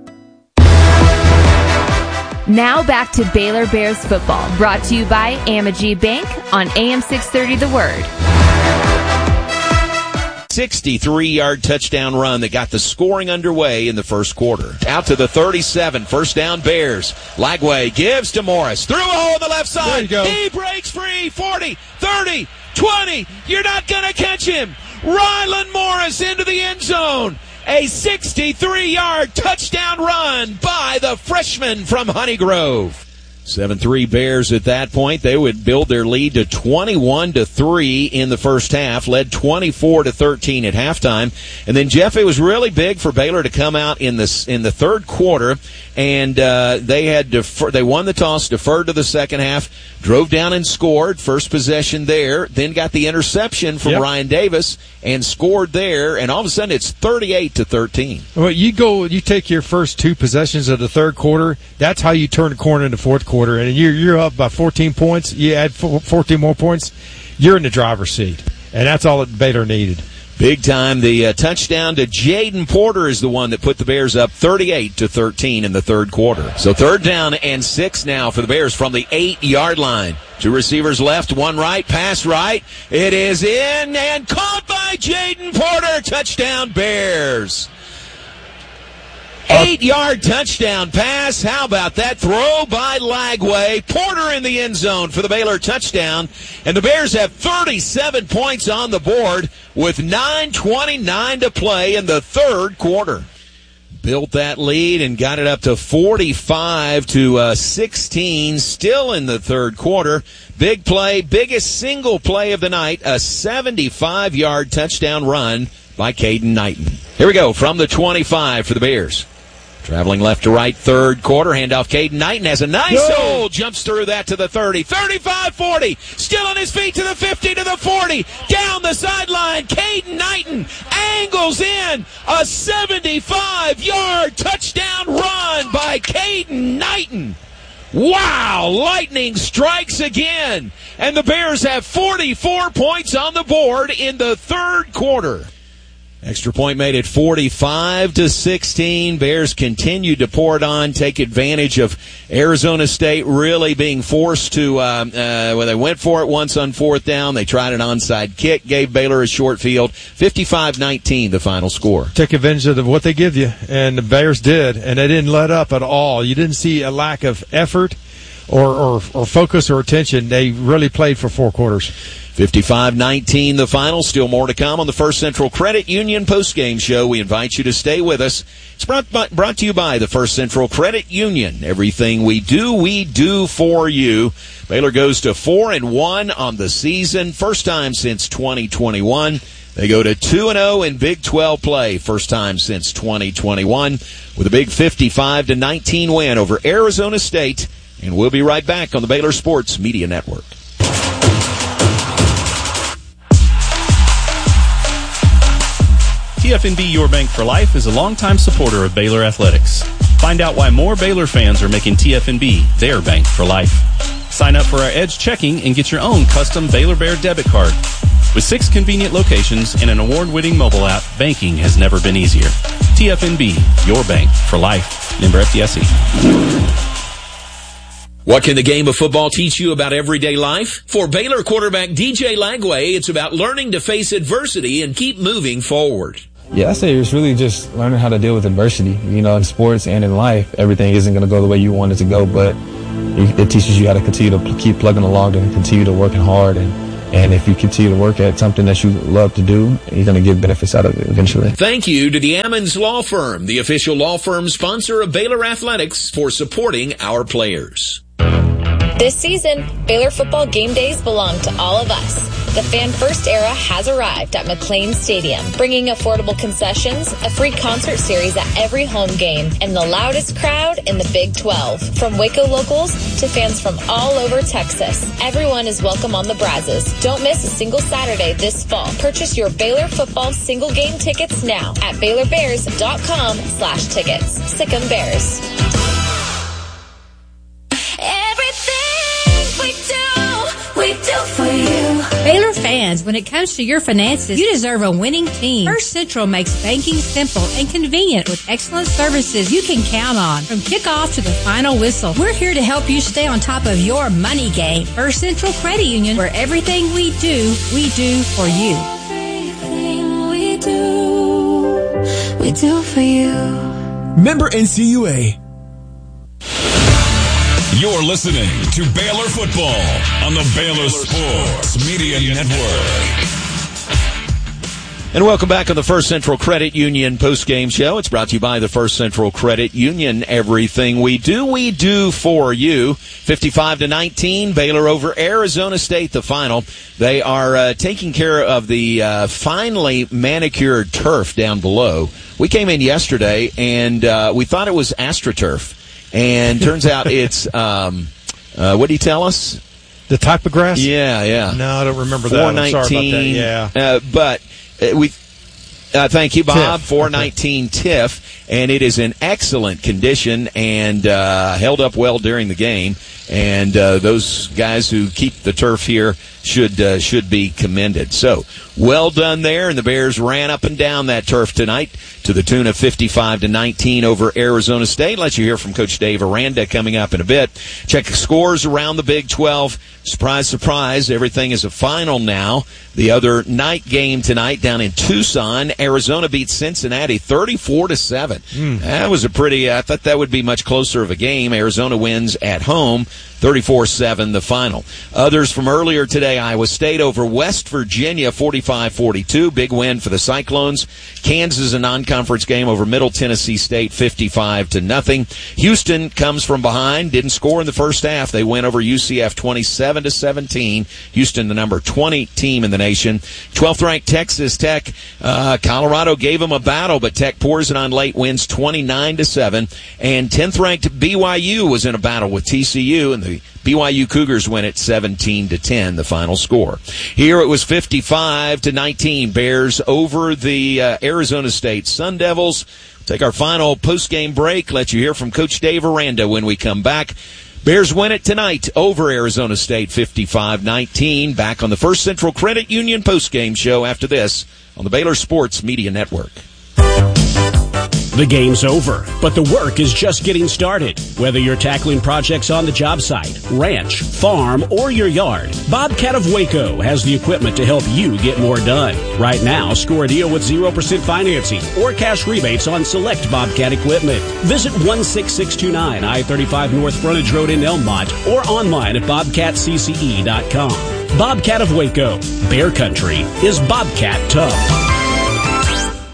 Now back to Baylor Bears football, brought to you by Amegy Bank on A M six thirty The Word. sixty-three-yard touchdown run that got the scoring underway in the first quarter. Out to the thirty-seven, first down Bears. Lagway gives to Morris. Through a hole on the left side. He breaks free. forty, thirty, twenty. You're not going to catch him. Rylan Morris into the end zone. A sixty-three-yard touchdown run by the freshman from Honey Grove. seven three Bears at that point. They would build their lead to twenty-one to three in the first half, led twenty-four to thirteen at halftime. And then, Jeff, it was really big for Baylor to come out in the, in the third quarter, and uh, they had defer, they won the toss, deferred to the second half, drove down and scored, first possession there, then got the interception from yep. Ryan Davis and scored there, and all of a sudden it's thirty-eight to thirteen. Well, you go, you take your first two possessions of the third quarter, that's how you turn the corner in the fourth quarter. And you're, you're up by fourteen points. You add fourteen more points, you're in the driver's seat. And that's all that Baylor needed. Big time. The uh, touchdown to Jaden Porter is the one that put the Bears up thirty-eight to thirteen in the third quarter. So third down and six now for the Bears from the eight-yard line. Two receivers left, one right, pass right. It is in and caught by Jaden Porter. Touchdown Bears. Eight-yard touchdown pass. How about that? Throw by Lagway. Porter in the end zone for the Baylor touchdown. And the Bears have thirty-seven points on the board with nine twenty-nine to play in the third quarter. Built that lead and got it up to forty-five to sixteen, still in the third quarter. Big play, biggest single play of the night, a seventy-five-yard touchdown run by Caden Knighton. Here we go from the twenty-five for the Bears. Traveling left to right, third quarter, handoff. Caden Knighton has a nice hole, jumps through that to the thirty, thirty-five, forty, still on his feet to the fifty, to the forty, down the sideline. Caden Knighton angles in a seventy-five-yard touchdown run by Caden Knighton. Wow, lightning strikes again, and the Bears have forty-four points on the board in the third quarter. Extra point made it forty-five to sixteen. Bears continued to pour it on, take advantage of Arizona State really being forced to, uh, uh, well, they went for it once on fourth down. They tried an onside kick, gave Baylor a short field. fifty-five nineteen, the final score. Take advantage of what they give you, and the Bears did, and they didn't let up at all. You didn't see a lack of effort or, or, or focus or attention. They really played for four quarters. fifty-five nineteen the final. Still more to come on the First Central Credit Union postgame show. We invite you to stay with us. It's brought, by, brought to you by the First Central Credit Union. Everything we do, we do for you. Baylor goes to four and one on the season. First time since twenty twenty-one. They go to two and oh in Big twelve play. First time since twenty twenty-one with a big fifty-five to nineteen win over Arizona State. And we'll be right back on the Baylor Sports Media Network. T F N B Your Bank for Life is a longtime supporter of Baylor Athletics. Find out why more Baylor fans are making T F N B their bank for life. Sign up for our Edge checking and get your own custom Baylor Bear debit card. With six convenient locations and an award-winning mobile app, banking has never been easier. T F N B, your bank for life. Member F D I C. What can the game of football teach you about everyday life? For Baylor quarterback D J Lagway, it's about learning to face adversity and keep moving forward. Yeah, I say it's really just learning how to deal with adversity. You know, in sports and in life, everything isn't going to go the way you want it to go, but it teaches you how to continue to keep plugging along and continue to working hard. And, and if you continue to work at something that you love to do, you're going to get benefits out of it eventually. Thank you to the Ammons Law Firm, the official law firm sponsor of Baylor Athletics, for supporting our players. This season, Baylor football game days belong to all of us. The Fan First era has arrived at McLean Stadium, bringing affordable concessions, a free concert series at every home game, and the loudest crowd in the Big twelve. From Waco locals to fans from all over Texas, everyone is welcome on the Brazos. Don't miss a single Saturday this fall. Purchase your Baylor football single game tickets now at Baylor Bears dot com slash tickets. Sick 'em Bears. We do for you. Baylor fans, when it comes to your finances, you deserve a winning team. First Central makes banking simple and convenient with excellent services you can count on. From kickoff to the final whistle, we're here to help you stay on top of your money game. First Central Credit Union, where everything we do, we do for you. Everything we do, we do for you. Member N C U A. You're listening to Baylor Football on the Baylor Sports Media Network. And welcome back on the First Central Credit Union postgame show. It's brought to you by the First Central Credit Union. Everything we do, we do for you. fifty-five to nineteen, Baylor over Arizona State, the final. They are uh, taking care of the uh, finely manicured turf down below. We came in yesterday, and uh, we thought it was AstroTurf. And turns out it's, um, uh, what did he tell us? The type of grass? Yeah, yeah. No, I don't remember that. I'm sorry about that. Yeah. Uh, but uh, we, uh, thank you, Bob, four nineteen Tiff, and it is in excellent condition and uh, held up well during the game. And uh, those guys who keep the turf here should uh, should be commended. So, well done there, and the Bears ran up and down that turf tonight to the tune of fifty-five to nineteen over Arizona State. Let you hear from Coach Dave Aranda coming up in a bit. Check the scores around the Big twelve. Surprise, surprise, everything is a final now. The other night game tonight down in Tucson, Arizona beats Cincinnati thirty-four to seven. Mm. That was a pretty, I thought that would be much closer of a game. Arizona wins at home, thirty-four seven the final. Others from earlier today, Iowa State over West Virginia, forty-five forty-two. Big win for the Cyclones. Kansas, a non-conference game over Middle Tennessee State, fifty-five to nothing. Houston comes from behind, didn't score in the first half. They win over U C F twenty-seven to seventeen. Houston, the number twenty team in the nation. twelfth ranked Texas Tech. Uh, Colorado gave them a battle, but Tech pours it on late, wins twenty-nine to seven. And tenth ranked B Y U was in a battle with T C U, and the B Y U Cougars win it seventeen to ten, the final score. Here it was fifty-five to nineteen. Bears over the uh, Arizona State Sun Devils. We'll take our final post-game break. Let you hear from Coach Dave Aranda when we come back. Bears win it tonight over Arizona State, fifty-five nineteen. Back on the First Central Credit Union postgame show after this on the Baylor Sports Media Network. The game's over, but the work is just getting started. Whether you're tackling projects on the job site, ranch, farm, or your yard, Bobcat of Waco has the equipment to help you get more done. Right now, score a deal with zero percent financing or cash rebates on select Bobcat equipment. Visit one six six two nine I thirty-five North Frontage Road in Elmont or online at bobcat c c e dot com. Bobcat of Waco. Bear Country is Bobcat tough.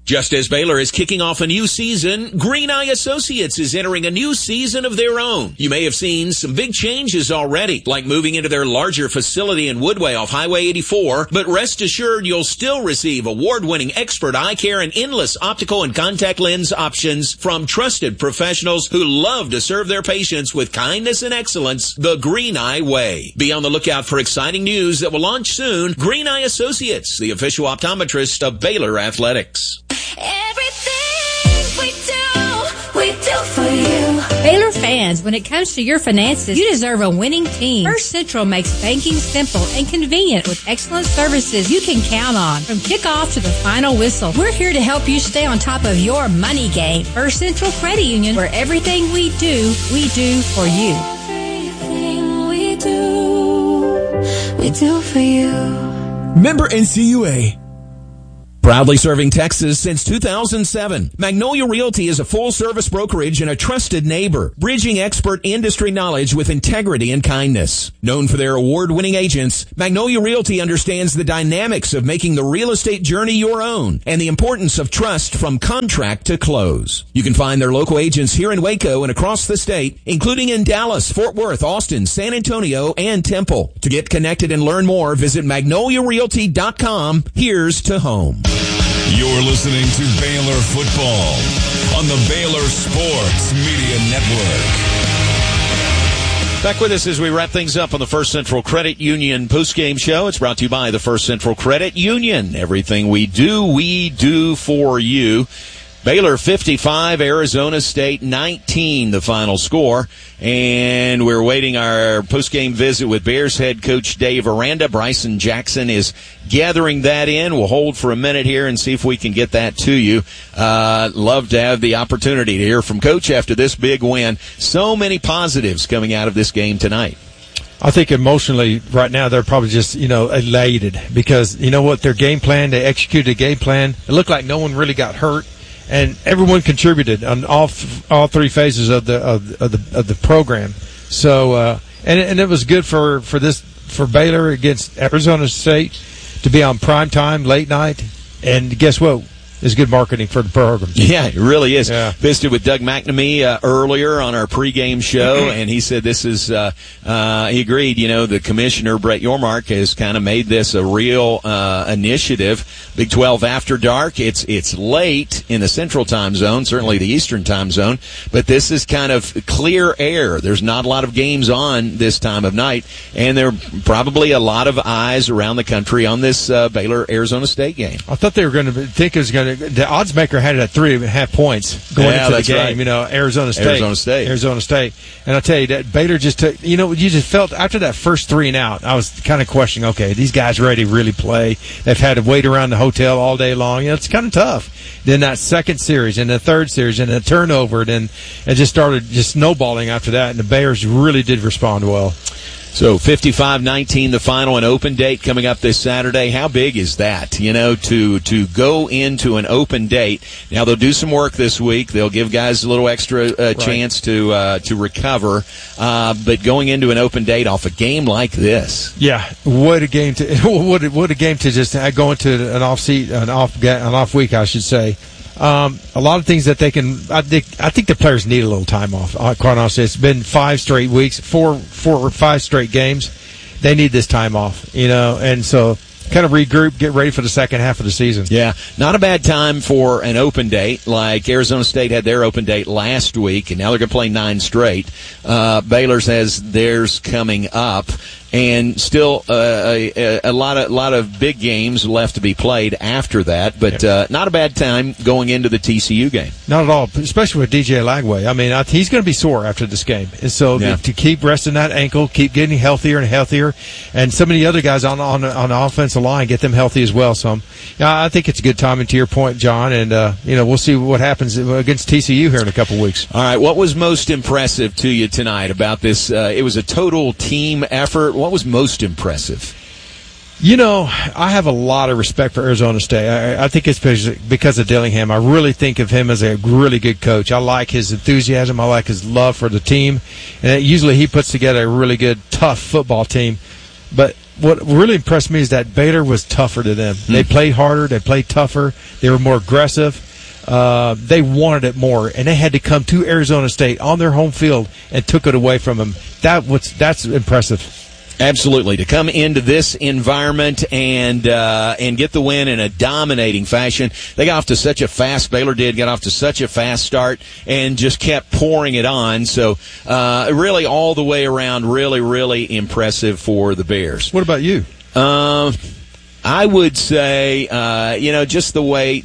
Just as Baylor is kicking off a new season, Green Eye Associates is entering a new season of their own. You may have seen some big changes already, like moving into their larger facility in Woodway off Highway eighty-four, but rest assured you'll still receive award-winning expert eye care and endless optical and contact lens options from trusted professionals who love to serve their patients with kindness and excellence the Green Eye way. Be on the lookout for exciting news that will launch soon. Green Eye Associates, the official optometrist of Baylor Athletics. Everything we do, we do for you. Baylor fans, when it comes to your finances, you deserve a winning team. First Central makes banking simple and convenient with excellent services you can count on. From kickoff to the final whistle, we're here to help you stay on top of your money game. First Central Credit Union, where everything we do, we do for you. Everything we do, we do for you. Member N C U A. Proudly serving Texas since two thousand seven, Magnolia Realty is a full-service brokerage and a trusted neighbor, bridging expert industry knowledge with integrity and kindness. Known for their award-winning agents, Magnolia Realty understands the dynamics of making the real estate journey your own and the importance of trust from contract to close. You can find their local agents here in Waco and across the state, including in Dallas, Fort Worth, Austin, San Antonio, and Temple. To get connected and learn more, visit magnolia realty dot com. Here's to home. You're listening to Baylor Football on the Baylor Sports Media Network. Back with us as we wrap things up on the First Central Credit Union postgame show. It's brought to you by the First Central Credit Union. Everything we do, we do for you. Baylor fifty-five, Arizona State nineteen, the final score. And we're waiting our postgame visit with Bears head coach Dave Aranda. Bryson Jackson is gathering that in. We'll hold for a minute here and see if we can get that to you. Uh, love to have the opportunity to hear from Coach after this big win. So many positives coming out of this game tonight. I think emotionally right now they're probably just, you know, elated because, you know what, their game plan, they executed a game plan. It looked like no one really got hurt. And everyone contributed on all all three phases of the of, of the of the program. So uh, and and it was good for, for this for Baylor against Arizona State to be on prime time late night. And guess what? It's good marketing for the program. Yeah, it really is. Yeah. Visited with Doug McNamee uh, earlier on our pregame show, and he said this is, uh, uh, he agreed, you know, the commissioner, Brett Yormark, has kind of made this a real uh, initiative. Big twelve After Dark, it's it's late in the Central Time Zone, certainly the Eastern Time Zone, but this is kind of clear air. There's not a lot of games on this time of night, and there are probably a lot of eyes around the country on this uh, Baylor-Arizona State game. I thought they were going to think it was going to. The odds maker had it at three and a half points going yeah, into the that's game. Right. You know, Arizona State, Arizona State, Arizona State, and I tell you that Baylor just took. You know, you just felt after that first three and out, I was kind of questioning. Okay, these guys ready to really play? They've had to wait around the hotel all day long. You know, it's kind of tough. Then that second series and the third series and the turnover, then it just started just snowballing after that, and the Bears really did respond well. So fifty-five nineteen, the final, an open date coming up this Saturday. How big is that, you know, to to go into an open date? Now, they'll do some work this week. They'll give guys a little extra uh, right. chance to uh, to recover. Uh, but going into an open date off a game like this. Yeah, what a game to what a, what a game to just go into an off seat, an off an off week, I should say. Um, a lot of things that they can. I think. I think the players need a little time off. Quite honestly, it's been five straight weeks, four, four or five straight games. They need this time off, you know, and so kind of regroup, get ready for the second half of the season. Yeah, not a bad time for an open date. Like Arizona State had their open date last week, and now they're going to play nine straight. Uh, Baylor's has theirs coming up. And still uh, a, a lot of lot of big games left to be played after that, but uh, not a bad time going into the T C U game. Not at all, especially with D J Lagway. I mean, I, he's going to be sore after this game, and so yeah. to, to keep resting that ankle, keep getting healthier and healthier, and some of the other guys on on on the offensive line get them healthy as well. So, yeah, I think it's a good timing to your point, John, and uh, you know we'll see what happens against T C U here in a couple weeks. All right, what was most impressive to you tonight about this? Uh, it was a total team effort. What was most impressive? You know, I have a lot of respect for Arizona State. I, I think it's because of Dillingham. I really think of him as a really good coach. I like his enthusiasm. I like his love for the team. And usually he puts together a really good, tough football team. But what really impressed me is that Baylor was tougher to them. Mm-hmm. They played harder. They played tougher. They were more aggressive. Uh, they wanted it more, and they had to come to Arizona State on their home field and took it away from them. That was that's impressive. Absolutely, to come into this environment and uh, and get the win in a dominating fashion. They got off to such a fast. Baylor did got off to such a fast start and just kept pouring it on. So uh, really, all the way around, really, really impressive for the Bears. What about you? Um, I would say, uh, you know, just the way.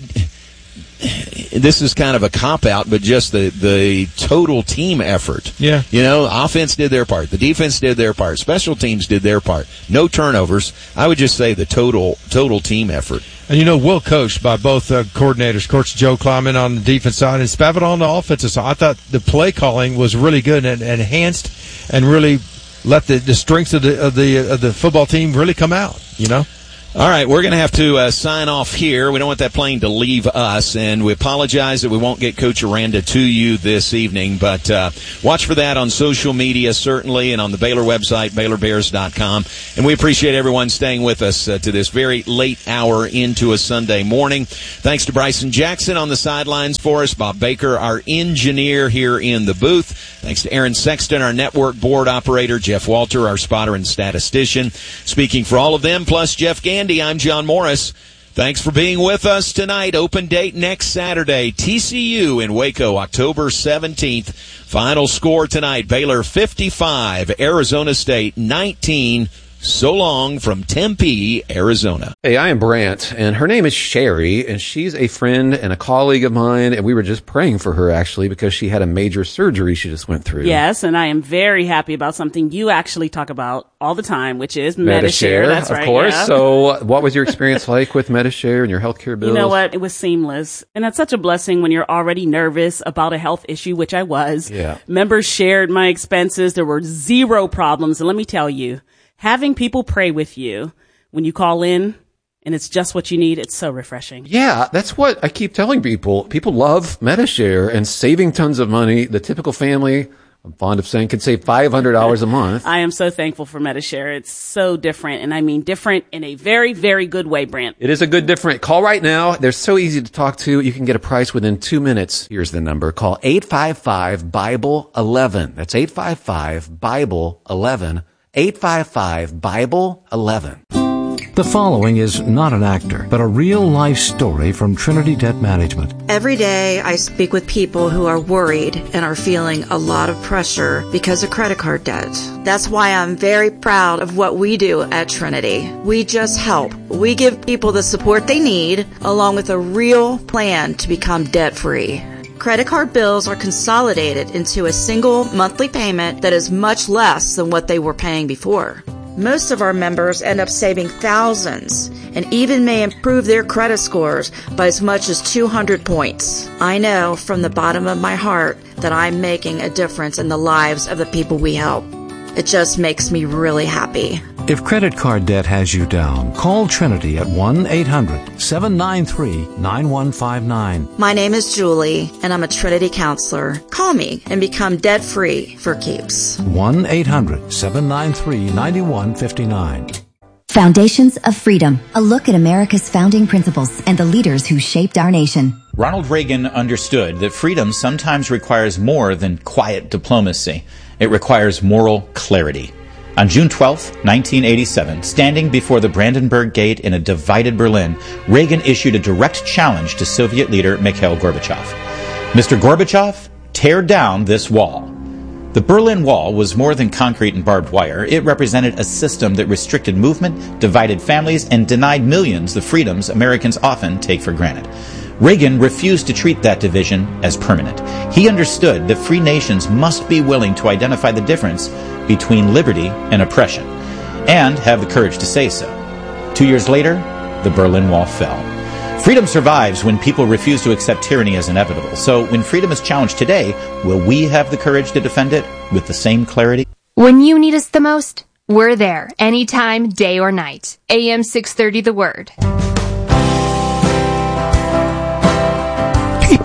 This is kind of a cop-out, but just the, the total team effort. Yeah. You know, offense did their part. The defense did their part. Special teams did their part. No turnovers. I would just say the total total team effort. And, you know, well coached by both uh, coordinators, Coach Joe Kleiman on the defense side and Spavital on the offensive side. I thought the play calling was really good and, and enhanced and really let the, the strengths of the, of, the, of the football team really come out, you know? All right, we're going to have to uh, sign off here. We don't want that plane to leave us, and we apologize that we won't get Coach Aranda to you this evening, but uh, watch for that on social media, certainly, and on the Baylor website, Baylor Bears dot com. And we appreciate everyone staying with us uh, to this very late hour into a Sunday morning. Thanks to Bryson Jackson on the sidelines for us, Bob Baker, our engineer here in the booth. Thanks to Aaron Sexton, our network board operator, Jeff Walter, our spotter and statistician. Speaking for all of them, plus Jeff Gandy, I'm John Morris. Thanks for being with us tonight. Open date next Saturday. T C U in Waco, October seventeenth. Final score tonight, Baylor fifty-five, Arizona State nineteen. So long from Tempe, Arizona. Hey, I am Brant, and her name is Sherry, and she's a friend and a colleague of mine, and we were just praying for her, actually, because she had a major surgery she just went through. Yes, and I am very happy about something you actually talk about all the time, which is Medi-Share. Medi-Share. That's of right, course. yeah. So what was your experience like with Medi-Share and your healthcare bills? You know what? It was seamless. And that's such a blessing when you're already nervous about a health issue, which I was. Yeah. Members shared my expenses. There were zero problems. And let me tell you, having people pray with you when you call in and it's just what you need, it's so refreshing. Yeah, that's what I keep telling people. People love Medi-Share and saving tons of money. The typical family, I'm fond of saying, can save five hundred dollars a month. I am so thankful for Medi-Share. It's so different, and I mean different in a very, very good way, Brant. It is a good different. Call right now. They're so easy to talk to. You can get a price within two minutes. Here's the number. Call eight five five, Bible eleven. That's eight five five, Bible eleven. eight five five, Bible eleven. The following is not an actor, but a real-life story from Trinity Debt Management. Every day I speak with people who are worried and are feeling a lot of pressure because of credit card debt. That's why I'm very proud of what we do at Trinity. We just help. We give people the support they need, along with a real plan to become debt-free. Credit card bills are consolidated into a single monthly payment that is much less than what they were paying before. Most of our members end up saving thousands and even may improve their credit scores by as much as two hundred points. I know from the bottom of my heart that I'm making a difference in the lives of the people we help. It just makes me really happy. If credit card debt has you down, call Trinity at one eight hundred, seven nine three, nine one five nine. My name is Julie, and I'm a Trinity counselor. Call me and become debt-free for keeps. one eight hundred, seven nine three, nine one five nine. Foundations of Freedom, a look at America's founding principles and the leaders who shaped our nation. Ronald Reagan understood that freedom sometimes requires more than quiet diplomacy. It requires moral clarity. On June twelfth, nineteen eighty-seven, standing before the Brandenburg Gate in a divided Berlin, Reagan issued a direct challenge to Soviet leader Mikhail Gorbachev. Mister Gorbachev, tear down this wall. The Berlin Wall was more than concrete and barbed wire. It represented a system that restricted movement, divided families, and denied millions the freedoms Americans often take for granted. Reagan refused to treat that division as permanent. He understood that free nations must be willing to identify the difference between liberty and oppression, and have the courage to say so. Two years later, the Berlin Wall fell. Freedom survives when people refuse to accept tyranny as inevitable. So when freedom is challenged today, will we have the courage to defend it with the same clarity? When you need us the most, we're there, anytime, day or night. A M six thirty The Word.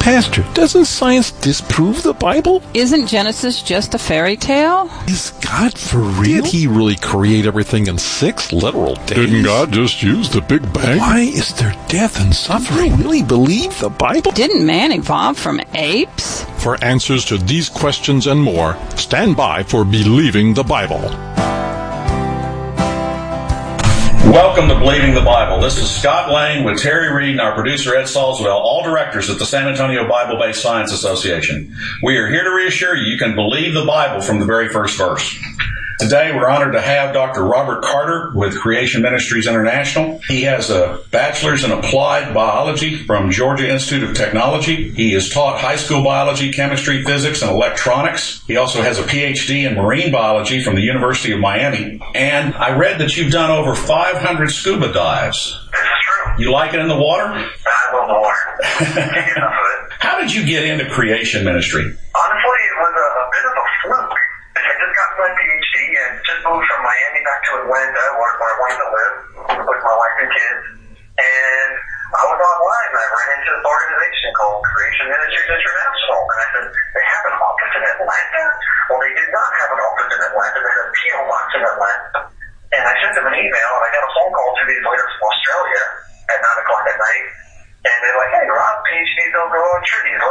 Pastor, doesn't science disprove the Bible? Isn't Genesis just a fairy tale? Is God for real? Did he really create everything in six literal days? Didn't God just use the Big Bang? Why is there death and suffering? Do you really believe the Bible? Didn't man evolve from apes? For answers to these questions and more, stand by for Believing the Bible. Welcome to Believing the Bible. This is Scott Lane with Terry Reed and our producer Ed Salzwell, all directors at the San Antonio Bible-Based Science Association. We are here to reassure you you can believe the Bible from the very first verse. Today, we're honored to have Doctor Robert Carter with Creation Ministries International. He has a bachelor's in applied biology from Georgia Institute of Technology. He has taught high school biology, chemistry, physics, and electronics. He also has a P H D in marine biology from the University of Miami. And I read that you've done over five hundred scuba dives. This is true. You like it in the water? I love the water. Enough of it. How did you get into Creation Ministry? Honestly, it was a, a bit of a fluke. I just got my P H D and just moved from Miami back to Atlanta, where, where I wanted to live with my wife and kids. And I was online and I ran into this organization called Creation Ministries International. And I said,